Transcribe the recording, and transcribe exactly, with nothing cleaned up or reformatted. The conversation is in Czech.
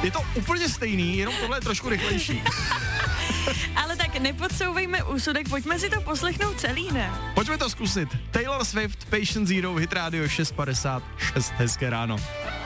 Je to úplně stejný, jenom tohle je trošku rychlejší. Ale tak nepodsouvejme úsudek, pojďme si to poslechnout celý, ne? Pojďme to zkusit. Taylor Swift, Patient Zero, Hit Radio šest padesát šest, hezké ráno.